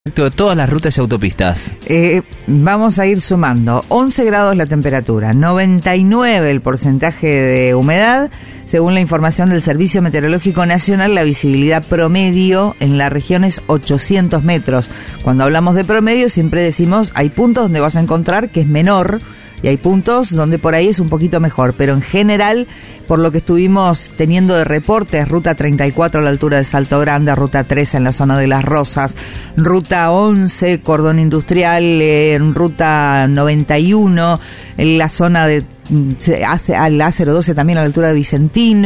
De todas las rutas y autopistas. Vamos a ir sumando. 11 grados la temperatura, 99 el porcentaje de humedad. Según la información del Servicio Meteorológico Nacional, la visibilidad promedio en la región es 800 metros. Cuando hablamos de promedio siempre decimos hay puntos donde vas a encontrar que es menor y hay puntos donde por ahí es un poquito mejor, pero en general, por lo que estuvimos teniendo de reportes, ruta 34 a la altura de Salto Grande, ruta 3 en la zona de Las Rosas, ruta 11, Cordón Industrial, ruta 91 en la zona de al A012 también a la altura de Vicentín,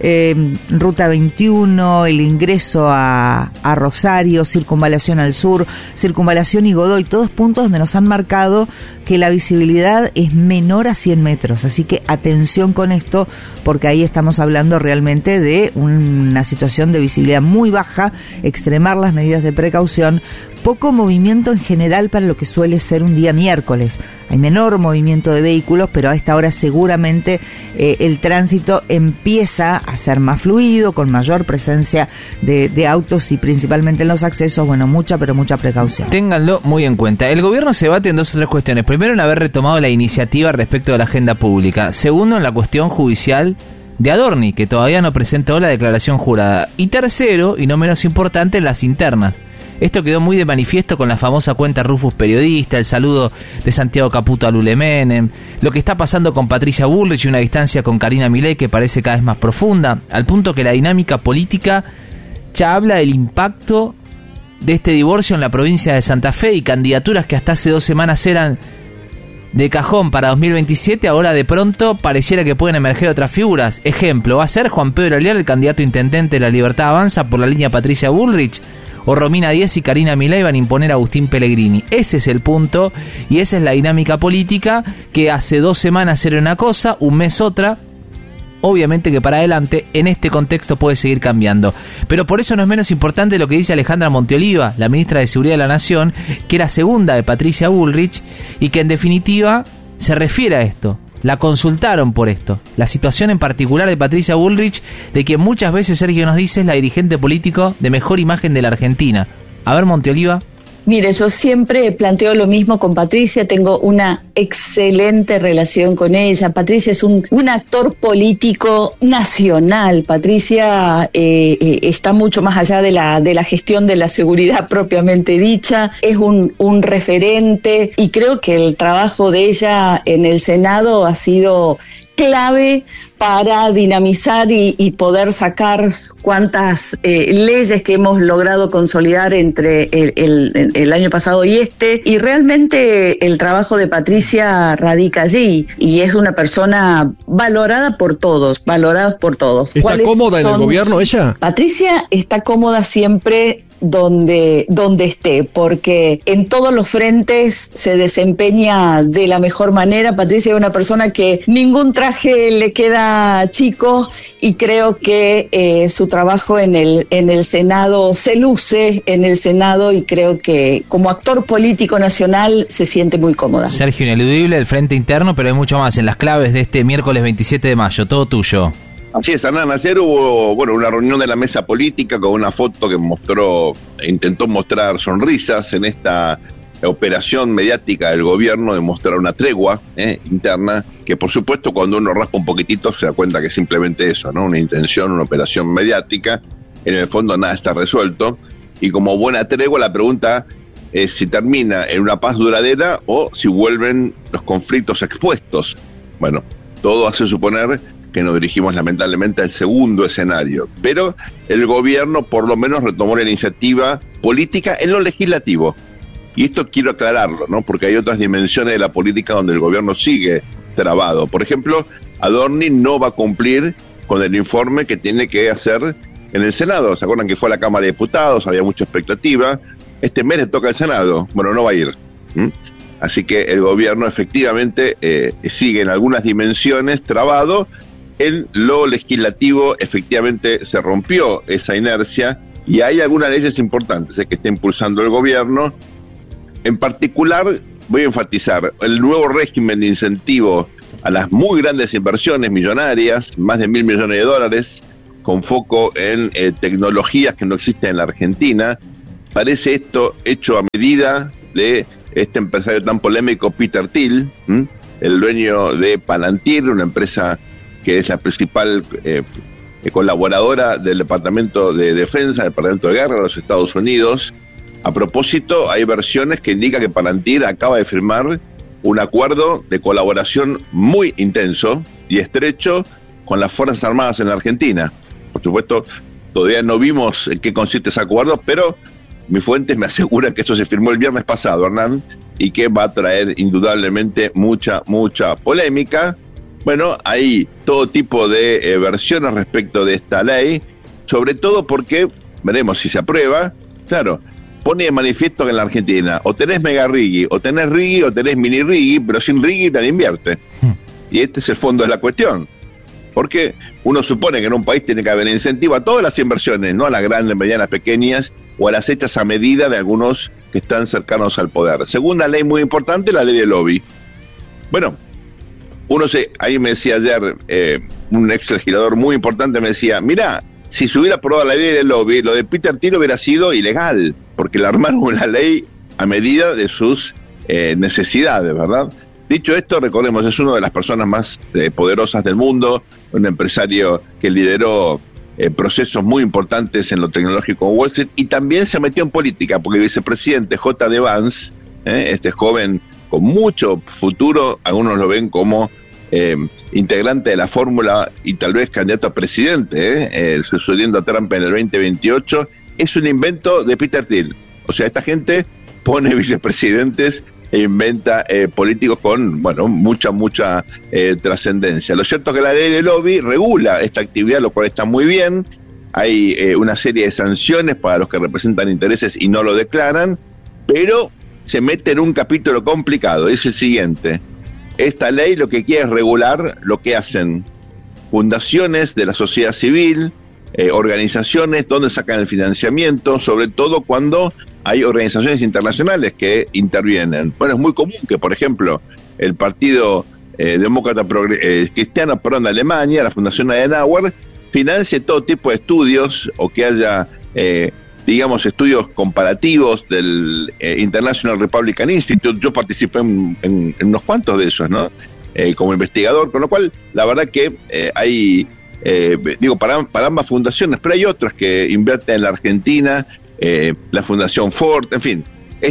ruta 21, el ingreso a Rosario, circunvalación al sur, circunvalación y Godoy, todos puntos donde nos han marcado que la visibilidad es menor a 100 metros, así que atención con esto, porque ahí estamos hablando realmente de una situación de visibilidad muy baja, extremar las medidas de precaución, poco movimiento en general para lo que suele ser un día miércoles. Hay menor movimiento de vehículos, pero a esta hora seguramente el tránsito empieza a ser más fluido, con mayor presencia de autos y principalmente en los accesos. Bueno, mucha precaución. Ténganlo muy en cuenta. El gobierno se bate en dos o tres cuestiones. Primero, en haber retomado la iniciativa respecto de la agenda pública. Segundo, en la cuestión judicial de Adorni, que todavía no presentó la declaración jurada. Y tercero, y no menos importante, en las internas. Esto quedó muy de manifiesto con la famosa cuenta Rufus Periodista, el saludo de Santiago Caputo a Lule Menem, lo que está pasando con Patricia Bullrich y una distancia con Karina Milei que parece cada vez más profunda, al punto que la dinámica política ya habla del impacto de este divorcio en la provincia de Santa Fe y candidaturas que hasta hace 2 semanas eran de cajón para 2027, ahora de pronto pareciera que pueden emerger otras figuras. Ejemplo, ¿va a ser Juan Pedro Alial el candidato intendente de La Libertad Avanza por la línea Patricia Bullrich? ¿O Romina Díez y Karina Milei van a imponer a Agustín Pellegrini? Ese es el punto y esa es la dinámica política que hace 2 semanas era una cosa, un mes otra. Obviamente que para adelante en este contexto puede seguir cambiando. Pero por eso no es menos importante lo que dice Alejandra Monteoliva, la ministra de Seguridad de la Nación, que era segunda de Patricia Bullrich y que en definitiva se refiere a esto. La consultaron por esto. La situación en particular de Patricia Bullrich, de que muchas veces Sergio nos dice es la dirigente político de mejor imagen de la Argentina. A ver, Monteoliva. Mire, yo siempre planteo lo mismo con Patricia, tengo una excelente relación con ella. Patricia es un actor político nacional. Patricia está mucho más allá de la gestión de la seguridad propiamente dicha, es un referente y creo que el trabajo de ella en el Senado ha sido clave para dinamizar y poder sacar cuántas leyes que hemos logrado consolidar entre el año pasado y y realmente el trabajo de Patricia radica allí y es una persona valorada por todos. ¿Está cómoda en el gobierno ella? Patricia está cómoda siempre donde esté, porque en todos los frentes se desempeña de la mejor manera. Patricia es una persona que ningún traje le queda chico y creo que su trabajo en el Senado se luce en el Senado y creo que como actor político nacional se siente muy cómoda. Sergio, ineludible el frente interno, pero hay mucho más en las claves de este miércoles 27 de mayo, todo tuyo. Así es, Hernán. Ayer hubo una reunión de la mesa política con una foto que intentó mostrar sonrisas en esta operación mediática del gobierno de mostrar una tregua interna, que por supuesto cuando uno raspa un poquitito se da cuenta que es simplemente eso, ¿no? Una intención, una operación mediática. En el fondo nada está resuelto y como buena tregua la pregunta es si termina en una paz duradera o si vuelven los conflictos expuestos. Bueno, todo hace suponer que nos dirigimos lamentablemente al segundo escenario, pero el gobierno por lo menos retomó la iniciativa política en lo legislativo, y esto quiero aclararlo, ¿no? Porque hay otras dimensiones de la política donde el gobierno sigue trabado. Por ejemplo, Adorni no va a cumplir con el informe que tiene que hacer en el Senado. ¿Se acuerdan que fue a la Cámara de Diputados? Había mucha expectativa. Este mes le toca al Senado. Bueno, no va a ir. Así que el gobierno efectivamente sigue en algunas dimensiones trabado. En lo legislativo efectivamente se rompió esa inercia y hay algunas leyes importantes que está impulsando el gobierno. En particular, voy a enfatizar el nuevo régimen de incentivo a las muy grandes inversiones millonarias, más de $1.000 millones, con foco en tecnologías que no existen en la Argentina, parece esto hecho a medida de este empresario tan polémico, Peter Thiel, el dueño de Palantir, una empresa que es la principal colaboradora del Departamento de Defensa, del Departamento de Guerra de los Estados Unidos. A propósito, hay versiones que indican que Palantir acaba de firmar un acuerdo de colaboración muy intenso y estrecho con las Fuerzas Armadas en la Argentina. Por supuesto, todavía no vimos en qué consiste ese acuerdo, pero mis fuentes me aseguran que esto se firmó el viernes pasado, Hernán, y que va a traer indudablemente mucha polémica. Bueno, hay todo tipo de versiones respecto de esta ley, sobre todo porque, veremos si se aprueba, claro, pone de manifiesto que en la Argentina o tenés mega rigui, o tenés rigui, o tenés mini rigui, pero sin rigui nadie invierte. Y este es el fondo de la cuestión. Porque uno supone que en un país tiene que haber incentivo a todas las inversiones, no a las grandes, medianas, pequeñas, o a las hechas a medida de algunos que están cercanos al poder. Segunda ley muy importante, la ley del lobby. Bueno, ahí me decía ayer un ex legislador muy importante, me decía, mirá, si se hubiera aprobado la ley del lobby, lo de Peter Thiel hubiera sido ilegal, porque le armaron una ley a medida de sus necesidades, ¿verdad? Dicho esto, recordemos, es una de las personas más poderosas del mundo, un empresario que lideró procesos muy importantes en lo tecnológico en Wall Street, y también se metió en política, porque el vicepresidente J.D. Vance, este joven con mucho futuro, algunos lo ven como integrante de la fórmula y tal vez candidato a presidente, sucediendo a Trump en el 2028, es un invento de Peter Thiel. O sea, esta gente pone vicepresidentes e inventa políticos con, bueno, mucha trascendencia. Lo cierto es que la ley del lobby regula esta actividad, lo cual está muy bien. Hay una serie de sanciones para los que representan intereses y no lo declaran, pero se mete en un capítulo complicado. Es el siguiente: esta ley lo que quiere es regular lo que hacen fundaciones de la sociedad civil, organizaciones, donde sacan el financiamiento, sobre todo cuando hay organizaciones internacionales que intervienen. Bueno, es muy común que, por ejemplo, el Partido Demócrata Cristiano de Alemania, la Fundación Adenauer, financie todo tipo de estudios, o que haya, digamos, estudios comparativos del International Republican Institute. Yo participé en unos cuantos de esos, ¿no? Como investigador, con lo cual, la verdad que hay, para ambas fundaciones, pero hay otras que invierten en la Argentina, la Fundación Ford, en fin.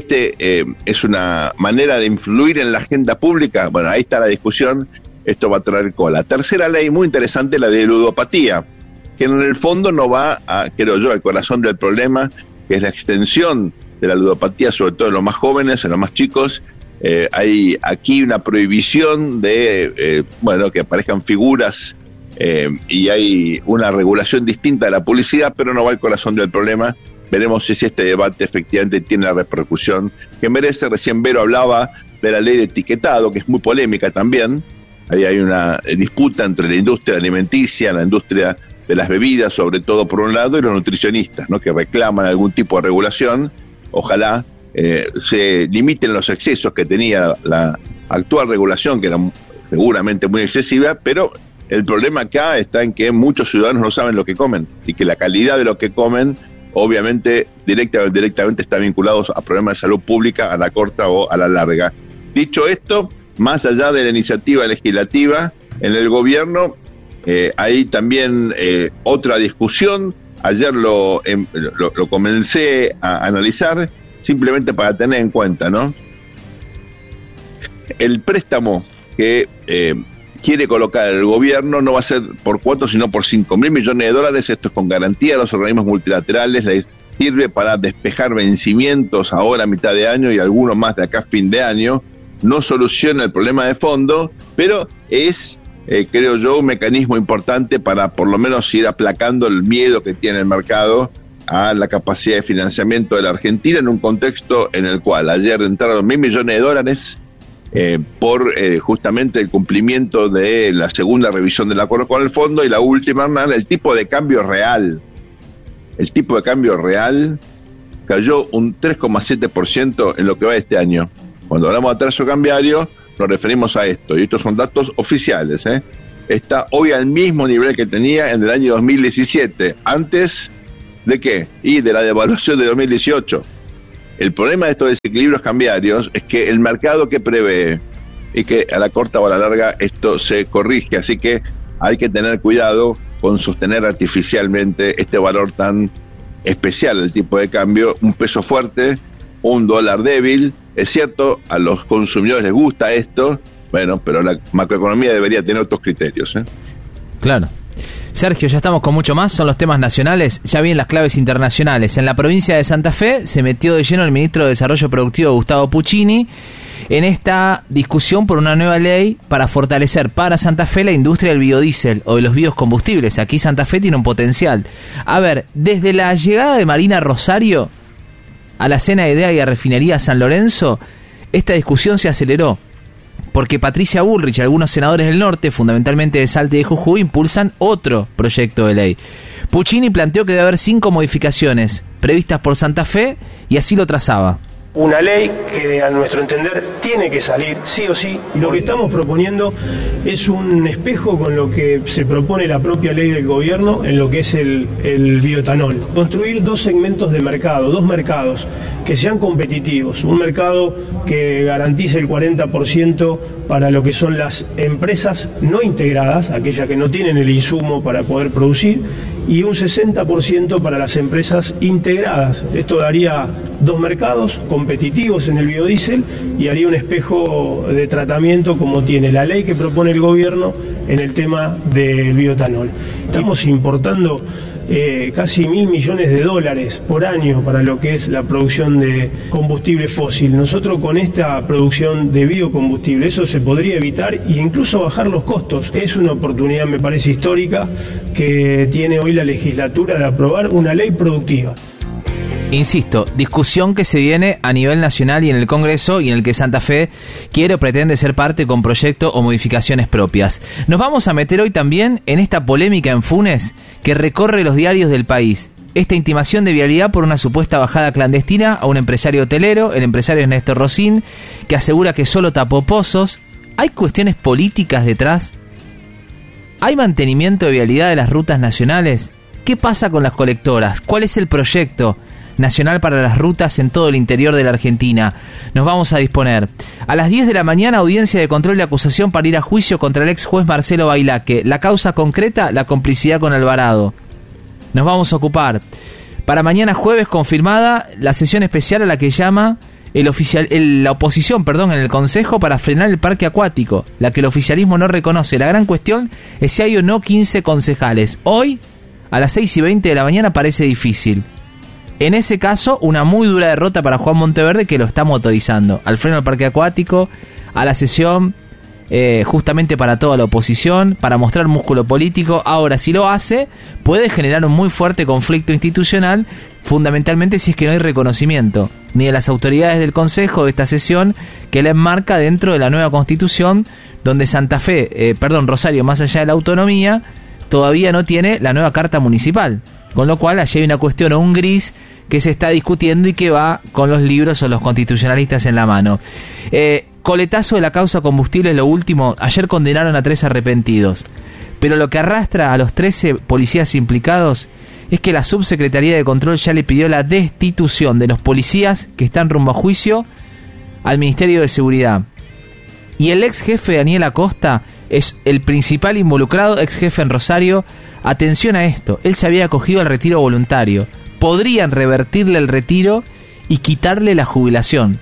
Es una manera de influir en la agenda pública. Bueno, ahí está la discusión, esto va a traer cola. Tercera ley muy interesante, la de ludopatía, que en el fondo no va a, creo yo, al corazón del problema, que es la extensión de la ludopatía, sobre todo en los más jóvenes, en los más chicos. Hay aquí una prohibición de, que aparezcan figuras, y hay una regulación distinta de la publicidad, pero no va al corazón del problema. Veremos si este debate efectivamente tiene la repercusión que merece. Recién Vero hablaba de la ley de etiquetado, que es muy polémica también. Ahí hay una disputa entre la industria alimenticia, la industria de las bebidas, sobre todo por un lado, y los nutricionistas, ¿no?, que reclaman algún tipo de regulación. Ojalá se limiten los excesos que tenía la actual regulación, que era seguramente muy excesiva, pero el problema acá está en que muchos ciudadanos no saben lo que comen, y que la calidad de lo que comen, obviamente, directamente está vinculado a problemas de salud pública a la corta o a la larga. Dicho esto, más allá de la iniciativa legislativa, en el gobierno hay también otra discusión. Ayer lo comencé a analizar, simplemente para tener en cuenta, ¿no? El préstamo que quiere colocar el gobierno no va a ser por 4, sino por 5.000 millones de dólares. Esto es con garantía de los organismos multilaterales. Les sirve para despejar vencimientos ahora a mitad de año y algunos más de acá a fin de año. No soluciona el problema de fondo, pero es, creo yo, un mecanismo importante para por lo menos ir aplacando el miedo que tiene el mercado a la capacidad de financiamiento de la Argentina, en un contexto en el cual ayer entraron 1.000 millones de dólares por justamente el cumplimiento de la segunda revisión del acuerdo con el fondo, y la última, el tipo de cambio real. El tipo de cambio real cayó un 3,7% en lo que va de este año. Cuando hablamos de atraso cambiario, nos referimos a esto, y estos son datos oficiales. Está hoy al mismo nivel que tenía en el año 2017, antes ¿De qué? Y de la devaluación de 2018. El problema de estos desequilibrios cambiarios es que el mercado que prevé y que a la corta o a la larga esto se corrige, así que hay que tener cuidado con sostener artificialmente este valor tan especial, el tipo de cambio, un peso fuerte, un dólar débil. Es cierto, a los consumidores les gusta esto, bueno, pero la macroeconomía debería tener otros criterios, ¿eh? Claro. Sergio, ya estamos con mucho más, son los temas nacionales, ya vienen las claves internacionales. En la provincia de Santa Fe se metió de lleno el ministro de Desarrollo Productivo, Gustavo Puccini, en esta discusión por una nueva ley para fortalecer para Santa Fe la industria del biodiesel o de los biocombustibles. Aquí Santa Fe tiene un potencial. A ver, desde la llegada de Marina Rosario a la cena de idea y a Refinería San Lorenzo, esta discusión se aceleró, porque Patricia Bullrich y algunos senadores del norte, fundamentalmente de Salta y de Jujuy, impulsan otro proyecto de ley. Puccini planteó que debe haber 5 modificaciones previstas por Santa Fe y así lo trazaba. Una ley que a nuestro entender tiene que salir sí o sí. Lo que estamos proponiendo es un espejo con lo que se propone la propia ley del gobierno en lo que es el bioetanol. Construir 2 segmentos de mercado, 2 mercados que sean competitivos. Un mercado que garantice el 40% para lo que son las empresas no integradas, aquellas que no tienen el insumo para poder producir, y un 60% para las empresas integradas. Esto daría 2 mercados competitivos en el biodiesel y haría un espejo de tratamiento como tiene la ley que propone el gobierno en el tema del bioetanol. Estamos importando casi $1.000 millones por año para lo que es la producción de combustible fósil. Nosotros con esta producción de biocombustible, eso se podría evitar e incluso bajar los costos. Es una oportunidad, me parece, histórica que tiene hoy la legislatura de aprobar una ley productiva. Insisto, discusión que se viene a nivel nacional y en el Congreso, y en el que Santa Fe quiere o pretende ser parte con proyecto o modificaciones propias. Nos vamos a meter hoy también en esta polémica en Funes que recorre los diarios del país. Esta intimación de vialidad por una supuesta bajada clandestina a un empresario hotelero, el empresario es Néstor Rosín, que asegura que solo tapó pozos. ¿Hay cuestiones políticas detrás? ¿Hay mantenimiento de vialidad de las rutas nacionales? ¿Qué pasa con las colectoras? ¿Cuál es el proyecto nacional para las rutas en todo el interior de la Argentina? Nos vamos a disponer. A las 10 de la mañana, audiencia de control de acusación para ir a juicio contra el ex juez Marcelo Bailaque. La causa concreta, la complicidad con Alvarado. Nos vamos a ocupar. Para mañana jueves confirmada la sesión especial a la que llama la oposición en el Consejo para frenar el parque acuático, la que el oficialismo no reconoce. La gran cuestión es si hay o no 15 concejales. Hoy, a las 6:20 de la mañana, parece difícil. En ese caso, una muy dura derrota para Juan Monteverde, que lo está motorizando al freno del parque acuático, a la sesión, justamente para toda la oposición, para mostrar músculo político. Ahora, si lo hace, puede generar un muy fuerte conflicto institucional, fundamentalmente si es que no hay reconocimiento ni de las autoridades del Consejo de esta sesión, que la enmarca dentro de la nueva Constitución, donde Rosario, más allá de la autonomía, todavía no tiene la nueva Carta Municipal. Con lo cual allí hay una cuestión o un gris que se está discutiendo y que va con los libros o los constitucionalistas en la mano. Coletazo de la causa combustible es lo último. Ayer condenaron a 3 arrepentidos. Pero lo que arrastra a los 13 policías implicados es que la Subsecretaría de Control ya le pidió la destitución de los policías que están rumbo a juicio al Ministerio de Seguridad. Y el ex jefe Daniel Acosta es el principal involucrado, ex jefe en Rosario. Atención a esto, él se había acogido al retiro voluntario. Podrían revertirle el retiro y quitarle la jubilación.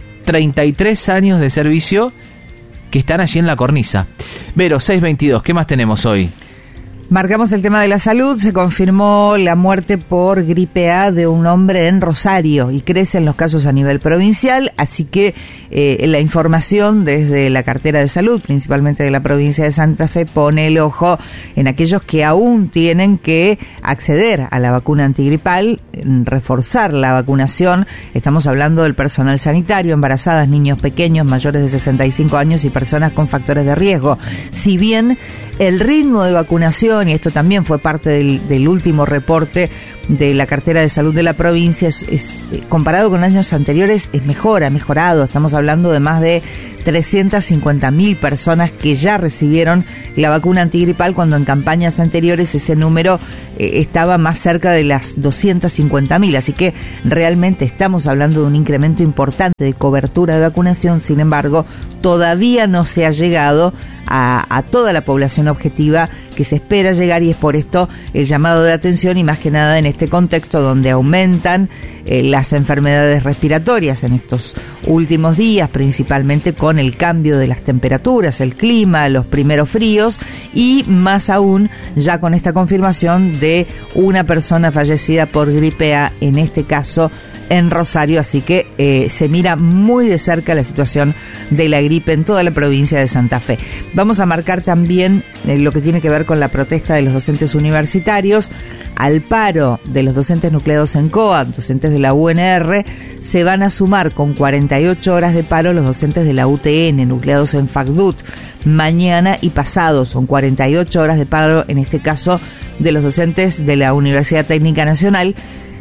33 años de servicio que están allí en la cornisa. Vero, 6:22, ¿qué más tenemos hoy? Marcamos el tema de la salud. Se confirmó la muerte por gripe A de un hombre en Rosario y crecen los casos a nivel provincial, así que la información desde la cartera de salud, principalmente de la provincia de Santa Fe, pone el ojo en aquellos que aún tienen que acceder a la vacuna antigripal, reforzar la vacunación. Estamos hablando del personal sanitario, embarazadas, niños pequeños, mayores de 65 años y personas con factores de riesgo. Si bien el ritmo de vacunación, y esto también fue parte del último reporte de la cartera de salud de la provincia, es comparado con años anteriores, ha mejorado. Estamos hablando de más de 350.000 personas que ya recibieron la vacuna antigripal, cuando en campañas anteriores ese número estaba más cerca de las 250.000. Así que realmente estamos hablando de un incremento importante de cobertura de vacunación. Sin embargo, todavía no se ha llegado a toda la población objetiva que se espera llegar, y es por esto el llamado de atención, y más que nada en este contexto donde aumentan las enfermedades respiratorias en estos últimos días, principalmente con el cambio de las temperaturas, el clima, los primeros fríos, y más aún ya con esta confirmación de una persona fallecida por gripe A, en este caso en Rosario. Así que se mira muy de cerca la situación de la gripe en toda la provincia de Santa Fe. Vamos a marcar también lo que tiene que ver con la protesta de los docentes universitarios. Al paro de los docentes nucleados en COA, docentes de la UNR, se van a sumar con 48 horas de paro los docentes de la UTN, nucleados en FACDUT. Mañana y pasado son 48 horas de paro, en este caso de los docentes de la Universidad Técnica Nacional.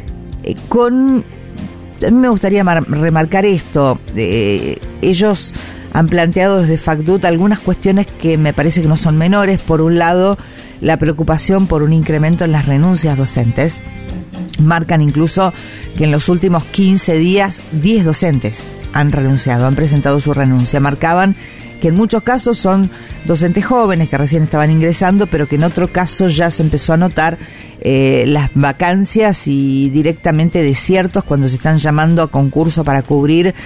A mí me gustaría remarcar esto. Ellos han planteado desde FACDUT algunas cuestiones que me parece que no son menores. Por un lado, la preocupación por un incremento en las renuncias docentes. Marcan incluso que en los últimos 15 días 10 docentes han renunciado, han presentado su renuncia. Marcaban que en muchos casos son docentes jóvenes que recién estaban ingresando, pero que en otro caso ya se empezó a notar las vacancias y directamente desiertos cuando se están llamando a concurso para cubrir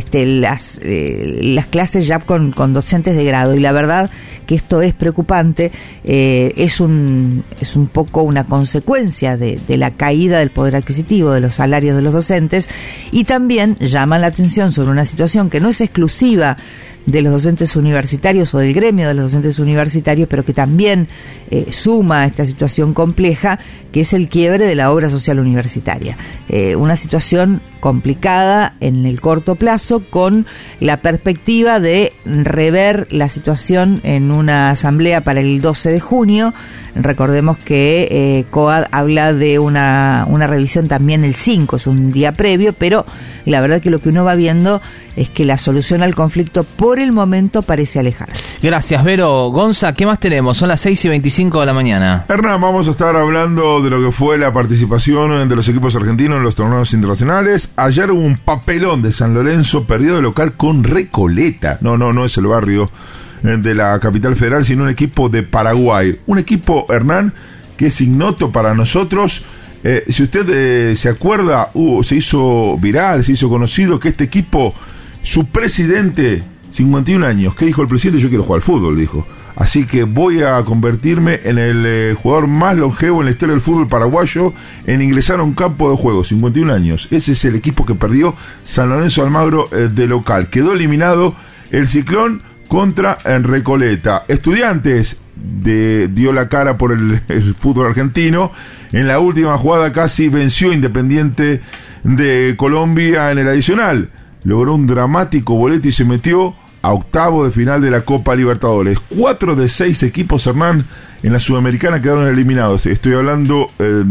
las clases ya con docentes de grado. Y la verdad que esto es preocupante, es un poco una consecuencia de la caída del poder adquisitivo, de los salarios de los docentes, y también llaman la atención sobre una situación que no es exclusiva de los docentes universitarios o del gremio de los docentes universitarios, pero que también suma a esta situación compleja, que es el quiebre de la obra social universitaria. Una situación complicada en el corto plazo, con la perspectiva de rever la situación en una asamblea para el 12 de junio. Recordemos que COAD habla de una revisión también el 5, es un día previo, pero la verdad que lo que uno va viendo es que la solución al conflicto por el momento parece alejarse. Gracias, Vero. Gonza, ¿qué más tenemos? Son las 6:25 de la mañana. Hernán, vamos a estar hablando de lo que fue la participación de los equipos argentinos en los torneos internacionales. Ayer hubo un papelón de San Lorenzo, perdido de local con Recoleta. No es el barrio de la capital federal, sino un equipo de Paraguay. Un equipo, Hernán, que es ignoto para nosotros. Si usted se acuerda, se hizo viral, se hizo conocido que este equipo, su presidente, 51 años, ¿qué dijo el presidente? Yo quiero jugar al fútbol, dijo. Así que voy a convertirme en el jugador más longevo en la historia del fútbol paraguayo en ingresar a un campo de juego, 51 años. Ese es el equipo que perdió San Lorenzo de Almagro de local. Quedó eliminado el Ciclón contra Recoleta. Estudiantes dio la cara por el fútbol argentino. En la última jugada casi venció Independiente de Colombia en el adicional. Logró un dramático boleto y se metió a octavo de final de la Copa Libertadores. 4 de 6 equipos, Hernán, en la Sudamericana quedaron eliminados. Estoy hablando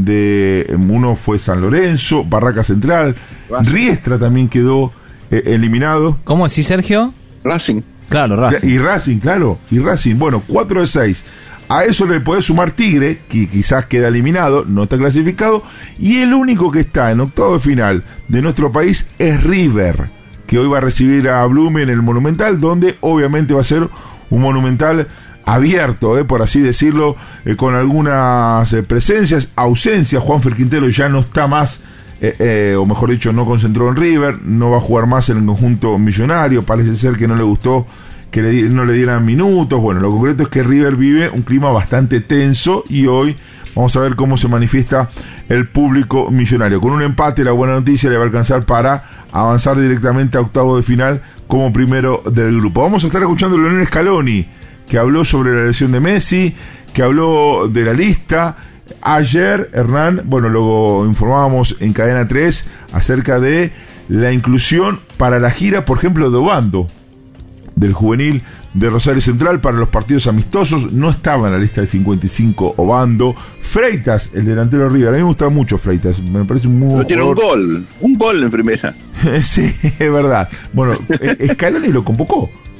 uno fue San Lorenzo, Barraca Central, Riestra también quedó eliminado. ¿Cómo decís, Sergio? Racing. Claro, Racing. Y Racing, bueno, 4 de 6. A eso le podés sumar Tigre, que quizás queda eliminado, no está clasificado, y el único que está en octavo de final de nuestro país es River, que hoy va a recibir a Blume en el Monumental, donde obviamente va a ser un Monumental abierto, por así decirlo, con algunas presencias, ausencias. Juanfer Quintero ya no está más, o mejor dicho, no concentró en River, no va a jugar más en el conjunto millonario, parece ser que no le gustó que no le dieran minutos. Bueno, lo concreto es que River vive un clima bastante tenso y hoy vamos a ver cómo se manifiesta el público millonario. Con un empate, la buena noticia le va a alcanzar para avanzar directamente a octavo de final como primero del grupo. Vamos a estar escuchando a Lionel Scaloni, que habló sobre la lesión de Messi, que habló de la lista. Ayer, Hernán, bueno, luego informábamos en Cadena 3 acerca de la inclusión para la gira, por ejemplo, de Obando, del juvenil de Rosario Central, para los partidos amistosos. No estaba en la lista de 55 Obando. Freitas, el delantero de River, a mí me gusta mucho Freitas, me parece un muy... Pero tiene un gol en primera. Sí, es verdad. Bueno, Scaloni lo convocó.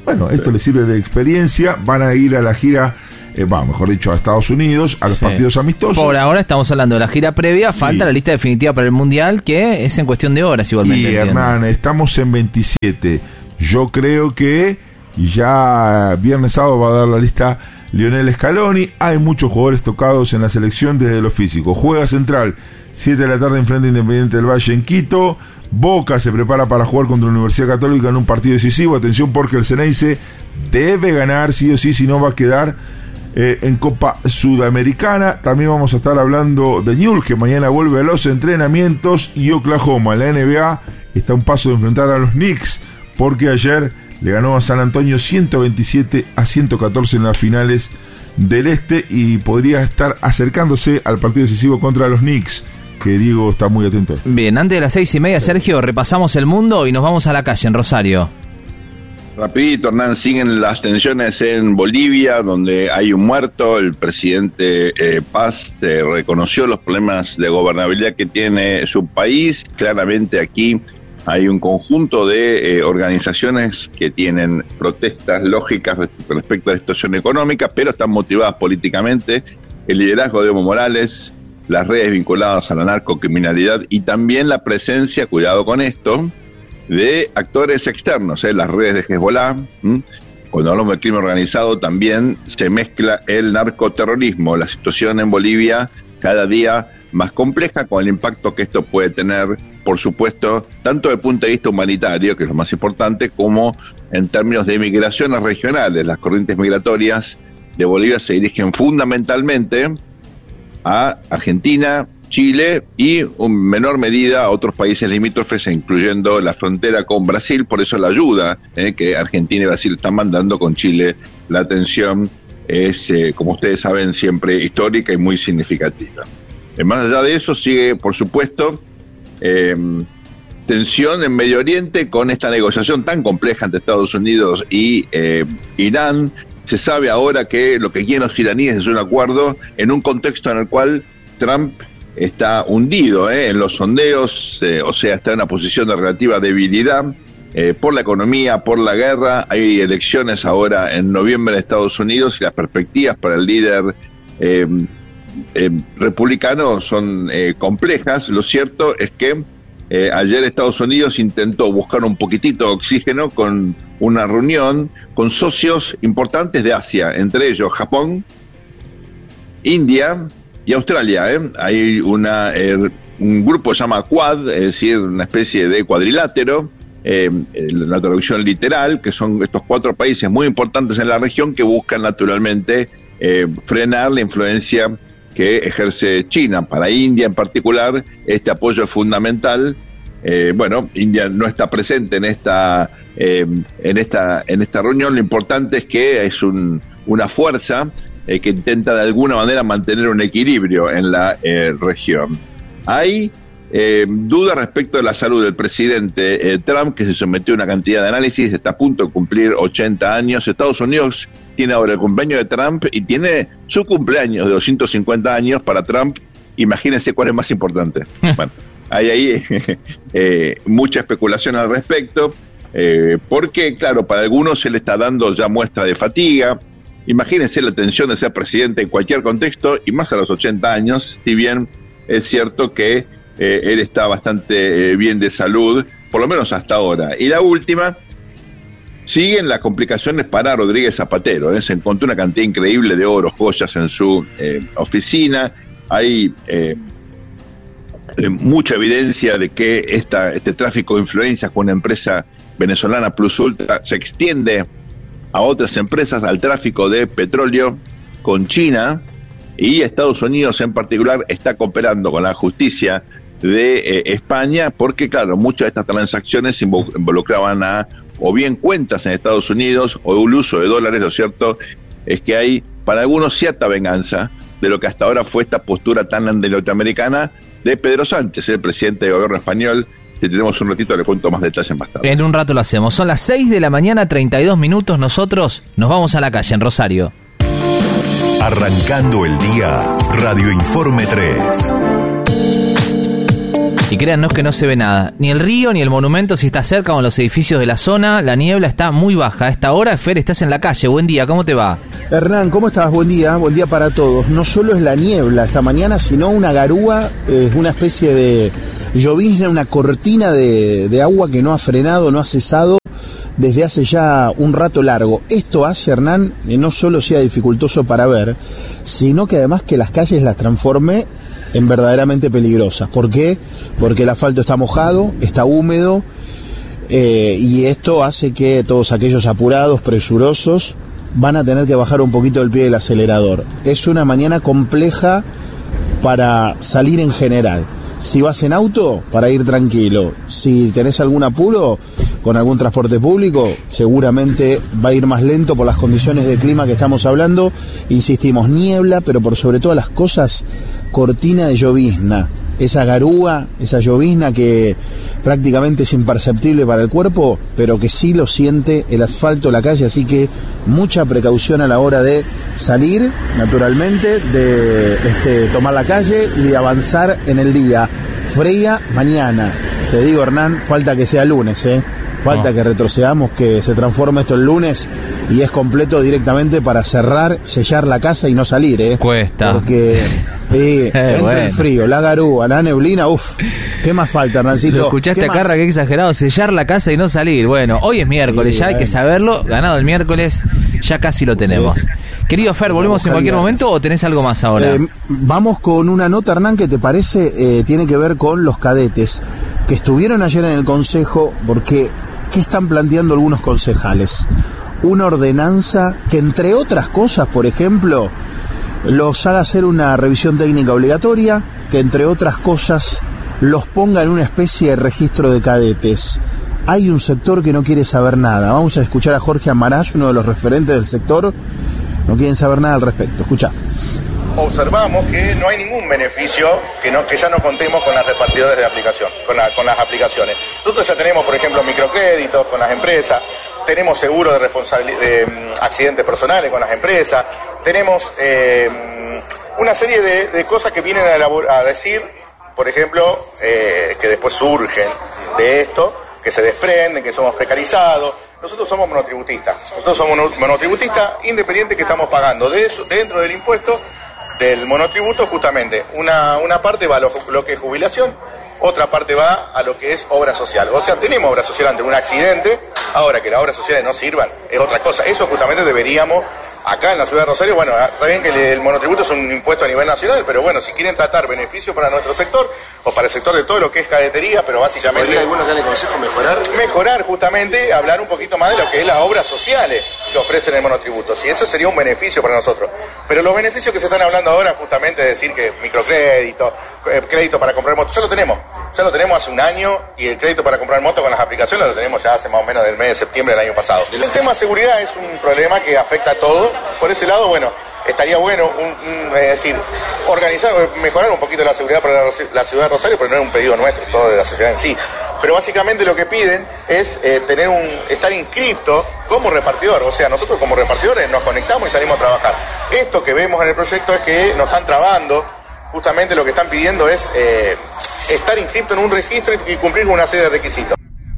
Bueno, esto les sirve de experiencia. Van a ir a la gira, mejor dicho, a Estados Unidos, a los partidos amistosos. Por ahora estamos hablando de la gira previa. Falta la lista definitiva para el Mundial, que es en cuestión de horas igualmente. Y Hernán, estamos en 27. Yo creo que ya viernes sábado va a dar la lista Lionel Scaloni. Hay muchos jugadores tocados en la selección desde lo físico. Juega Central 7 de la tarde en frente a Independiente del Valle en Quito. Boca se prepara para jugar contra la Universidad Católica en un partido decisivo. Atención, porque el Ceneice debe ganar sí o sí, si no va a quedar en Copa Sudamericana. También vamos a estar hablando de Newell's, que mañana vuelve a los entrenamientos, y Oklahoma. La NBA está a un paso de enfrentar a los Knicks, porque ayer le ganó a San Antonio 127-114 en las finales del Este, y podría estar acercándose al partido decisivo contra los Knicks, que Diego está muy atento. Bien, antes de las 6:30, Sergio, repasamos el mundo y nos vamos a la calle en Rosario. Rapidito, Hernán, siguen las tensiones en Bolivia, donde hay un muerto. El presidente Paz reconoció los problemas de gobernabilidad que tiene su país. Claramente aquí hay un conjunto de organizaciones que tienen protestas lógicas respecto a la situación económica, pero están motivadas políticamente. El liderazgo de Evo Morales, las redes vinculadas a la narcocriminalidad y también la presencia, cuidado con esto, de actores externos, las redes de Hezbollah. Cuando hablamos de crimen organizado también se mezcla el narcoterrorismo. La situación en Bolivia cada día más compleja, con el impacto que esto puede tener, por supuesto, tanto desde el punto de vista humanitario, que es lo más importante, como en términos de migraciones regionales. Las corrientes migratorias de Bolivia se dirigen fundamentalmente a Argentina, Chile y en menor medida a otros países limítrofes, incluyendo la frontera con Brasil. Por eso la ayuda que Argentina y Brasil están mandando con Chile, la atención es, como ustedes saben, siempre histórica y muy significativa. Más allá de eso, sigue, por supuesto, tensión en Medio Oriente con esta negociación tan compleja entre Estados Unidos y Irán. Se sabe ahora que lo que quieren los iraníes es un acuerdo en un contexto en el cual Trump está hundido en los sondeos, o sea, está en una posición de relativa debilidad por la economía, por la guerra. Hay elecciones ahora en noviembre en Estados Unidos y las perspectivas para el líder republicano son complejas. Lo cierto es que ayer Estados Unidos intentó buscar un poquitito de oxígeno con una reunión con socios importantes de Asia, entre ellos Japón, India y Australia. Hay un grupo que se llama Quad, es decir, una especie de cuadrilátero, la traducción literal, que son estos 4 países muy importantes en la región que buscan naturalmente frenar la influencia que ejerce China. Para India en particular, este apoyo es fundamental. India no está presente en esta reunión. Lo importante es que es una fuerza que intenta de alguna manera mantener un equilibrio en la región. Hay dudas respecto de la salud del presidente Trump, que se sometió a una cantidad de análisis, está a punto de cumplir 80 años. Estados Unidos tiene ahora el cumpleaños de Trump y tiene su cumpleaños de 250 años para Trump. Imagínense cuál es más importante. Bueno, hay ahí mucha especulación al respecto, porque, claro, para algunos se le está dando ya muestra de fatiga. Imagínense la tensión de ser presidente en cualquier contexto, y más a los 80 años, si bien es cierto que él está bastante bien de salud, por lo menos hasta ahora. Y la última, siguen las complicaciones para Rodríguez Zapatero. Se encontró una cantidad increíble de oro, joyas en su oficina. Hay mucha evidencia de que este tráfico de influencias con una empresa venezolana Plus Ultra se extiende a otras empresas, al tráfico de petróleo con China, y Estados Unidos en particular está cooperando con la justicia de España, porque claro, muchas de estas transacciones involucraban o bien cuentas en Estados Unidos o el uso de dólares. Lo cierto es que hay para algunos cierta venganza de lo que hasta ahora fue esta postura tan norteamericana de Pedro Sánchez, el presidente del gobierno español. Si tenemos un ratito le cuento más detalles más tarde. En un rato lo hacemos. Son las 6 de la mañana, 32 minutos. Nosotros nos vamos a la calle en Rosario. Arrancando el día, Radio Informe 3. Y créannos que no se ve nada. Ni el río, ni el monumento si está cerca con los edificios de la zona. La niebla está muy baja. A esta hora, Fer, estás en la calle. Buen día, ¿cómo te va? Hernán, ¿cómo estás? Buen día para todos. No solo es la niebla esta mañana, sino una garúa, una especie de llovizna, una cortina de agua que no ha frenado, no ha cesado desde hace ya un rato largo. Esto hace, Hernán, que no solo sea dificultoso para ver, sino que además que las calles las transforme en verdaderamente peligrosas. ¿Por qué? Porque el asfalto está mojado, está húmedo, y esto hace que todos aquellos apurados, presurosos, van a tener que bajar un poquito el pie del acelerador. Es una mañana compleja para salir en general. Si vas en auto, para ir tranquilo. Si tenés algún apuro con algún transporte público, seguramente va a ir más lento por las condiciones de clima que estamos hablando. Insistimos, niebla, pero por sobre todas las cosas, cortina de llovizna. Esa garúa, esa llovizna que prácticamente es imperceptible para el cuerpo, pero que sí lo siente el asfalto, la calle, así que mucha precaución a la hora de salir, naturalmente, de tomar la calle y de avanzar en el día. Fría mañana, te digo, Hernán, falta que sea lunes, falta que retrocedamos, que se transforme esto el lunes y es completo directamente para cerrar, sellar la casa y no salir, Cuesta. Porque entra el frío, la garúa, la neblina, ¿qué más falta, Hernancito? Lo escuchaste acá, qué exagerado, sellar la casa y no salir. Bueno, hoy es miércoles, ya hay que saberlo, ganado el miércoles, ya casi lo tenemos. Querido Fer, ¿volvemos en cualquier momento o tenés algo más ahora? Vamos con una nota, Hernán, que te parece, tiene que ver con los cadetes, que estuvieron ayer en el Consejo, porque ¿qué están planteando algunos concejales? Una ordenanza que, entre otras cosas, por ejemplo, los haga hacer una revisión técnica obligatoria, que entre otras cosas los ponga en una especie de registro de cadetes. Hay un sector que no quiere saber nada. Vamos a escuchar a Jorge Amarás, uno de los referentes del sector. No quieren saber nada al respecto. Escucha. Observamos que no hay ningún beneficio que ya no contemos con las repartidoras de aplicación, con las aplicaciones. Nosotros ya tenemos, por ejemplo, microcréditos con las empresas, tenemos seguro de accidentes personales con las empresas, tenemos una serie de cosas que vienen a decir, por ejemplo, que después surgen de esto, que se desprenden, que somos precarizados. Nosotros somos monotributistas. Nosotros somos monotributistas independientes que estamos pagando de eso, dentro del impuesto del monotributo, justamente. Una parte va a lo que es jubilación, otra parte va a lo que es obra social. O sea, tenemos obra social ante un accidente. Ahora, que las obras sociales no sirvan es otra cosa. Eso justamente deberíamos, acá en la ciudad de Rosario, bueno, está bien que el monotributo es un impuesto a nivel nacional, pero bueno, si quieren tratar beneficios para nuestro sector, o para el sector de todo lo que es cadetería, pero básicamente... ¿Podría algunos darle consejo mejorar? Mejorar, justamente, hablar un poquito más de lo que es las obras sociales que ofrecen el monotributo. Si eso sería un beneficio para nosotros. Pero los beneficios que se están hablando ahora, justamente, es decir que microcrédito, crédito para comprar motos, ya lo tenemos hace un año, y el crédito para comprar motos con las aplicaciones lo tenemos ya hace más o menos del mes de septiembre del año pasado. El tema de seguridad es un problema que afecta a todo. Por ese lado, bueno, estaría bueno, es decir, organizar, mejorar un poquito la seguridad para la ciudad de Rosario, pero no es un pedido nuestro, todo de la sociedad en sí. Pero básicamente lo que piden es estar inscripto como repartidor. O sea, nosotros como repartidores nos conectamos y salimos a trabajar. Esto que vemos en el proyecto es que nos están trabando. Justamente lo que están pidiendo es estar inscrito en un registro y cumplir con una serie de requisitos.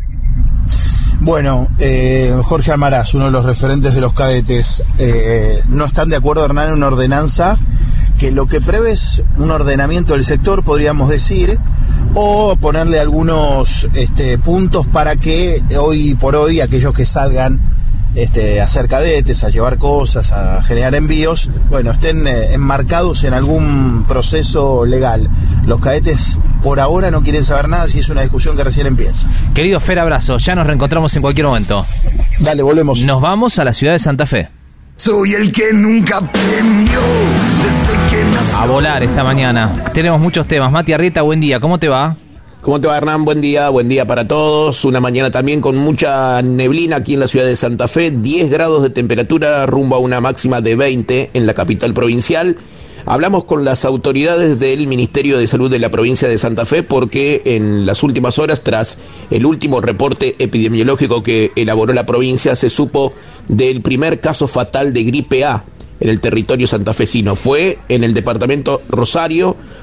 Bueno, Jorge Almaraz, uno de los referentes de los cadetes, no están de acuerdo, Hernán, en una ordenanza que lo que prevé es un ordenamiento del sector, podríamos decir, o ponerle algunos puntos para que hoy por hoy aquellos que salgan a hacer cadetes, a llevar cosas, a generar envíos, bueno, estén enmarcados en algún proceso legal. Los cadetes por ahora no quieren saber nada, si es una discusión que recién empieza. Querido Fer, abrazo, ya nos reencontramos en cualquier momento. Dale, volvemos. Nos vamos a la ciudad de Santa Fe. Soy el que nunca aprendió desde que nació. A volar esta mañana. Tenemos muchos temas. Mati Arrieta, buen día, ¿cómo te va? ¿Cómo te va, Hernán? Buen día para todos. Una mañana también con mucha neblina aquí en la ciudad de Santa Fe. 10 grados de temperatura rumbo a una máxima de 20 en la capital provincial. Hablamos con las autoridades del Ministerio de Salud de la provincia de Santa Fe porque en las últimas horas, tras el último reporte epidemiológico que elaboró la provincia, se supo del primer caso fatal de gripe A en el territorio santafesino. Fue en el departamento Rosario,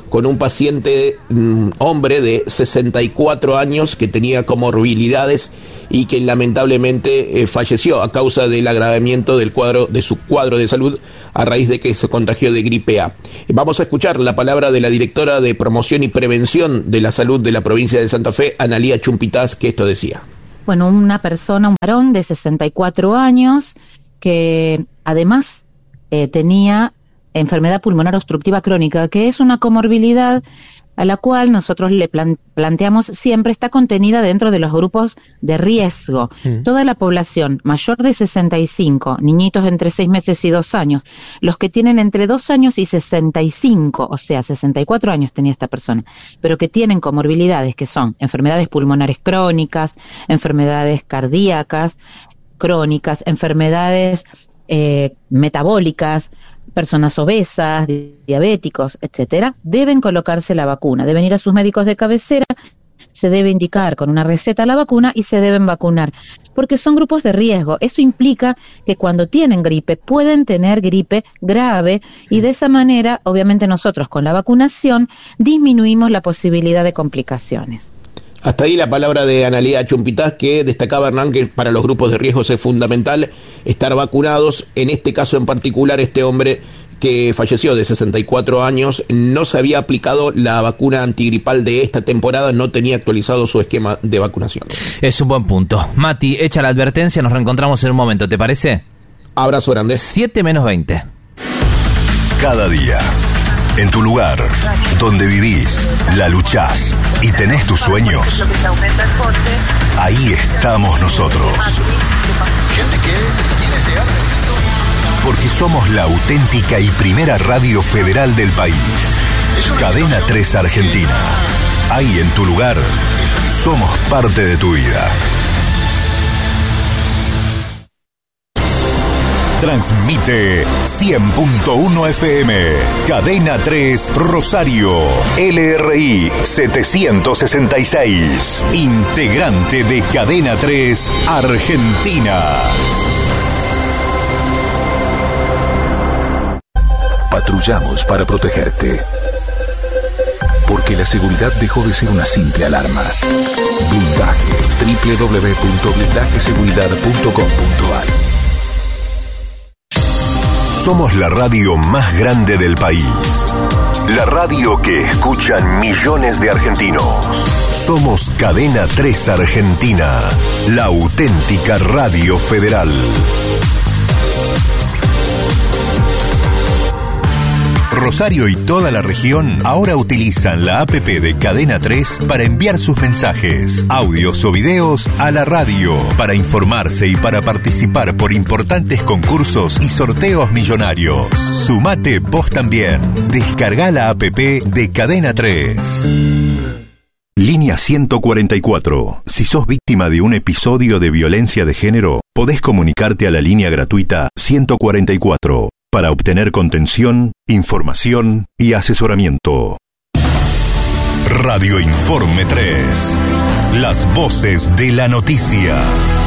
con un paciente hombre de 64 años que tenía comorbilidades y que lamentablemente falleció a causa del agravamiento de su cuadro de salud a raíz de que se contagió de gripe A. Vamos a escuchar la palabra de la directora de Promoción y Prevención de la Salud de la provincia de Santa Fe, Analía Chumpitaz, que esto decía. Bueno, una persona, un varón de 64 años que además tenía enfermedad pulmonar obstructiva crónica, que es una comorbilidad a la cual nosotros le planteamos siempre está contenida dentro de los grupos de riesgo. Toda la población mayor de 65, niñitos entre 6 meses y 2 años, los que tienen entre 2 años y 65, o sea, 64 años tenía esta persona, pero que tienen comorbilidades que son enfermedades pulmonares crónicas, enfermedades cardíacas crónicas, enfermedades metabólicas, personas obesas, diabéticos, etcétera, deben colocarse la vacuna, deben ir a sus médicos de cabecera, se debe indicar con una receta la vacuna y se deben vacunar, porque son grupos de riesgo. Eso implica que cuando tienen gripe pueden tener gripe grave y de esa manera, obviamente nosotros con la vacunación disminuimos la posibilidad de complicaciones. Hasta ahí la palabra de Analía Chumpitaz, que destacaba, Hernán, que para los grupos de riesgos es fundamental estar vacunados. En este caso en particular, este hombre que falleció de 64 años no se había aplicado la vacuna antigripal de esta temporada, no tenía actualizado su esquema de vacunación. Es un buen punto. Mati, hecha la advertencia, nos reencontramos en un momento, ¿te parece? Abrazo grande. 7:20. Cada día, en tu lugar, donde vivís, la luchás y tenés tus sueños, ahí estamos nosotros. Porque somos la auténtica y primera radio federal del país. Cadena 3 Argentina. Ahí en tu lugar, somos parte de tu vida. Transmite 100.1 FM, Cadena 3 Rosario, LRI 766, integrante de Cadena 3 Argentina. Patrullamos para protegerte, porque la seguridad dejó de ser una simple alarma. Blindaje, www.blindajeseguridad.com.ar. Somos la radio más grande del país. La radio que escuchan millones de argentinos. Somos Cadena 3 Argentina, la auténtica radio federal. Rosario y toda la región ahora utilizan la APP de Cadena 3 para enviar sus mensajes, audios o videos a la radio, para informarse y para participar por importantes concursos y sorteos millonarios. Sumate vos también. Descarga la APP de Cadena 3. Línea 144. Si sos víctima de un episodio de violencia de género, podés comunicarte a la línea gratuita 144 para obtener contención, información y asesoramiento. Radio Informe 3. Las voces de la noticia.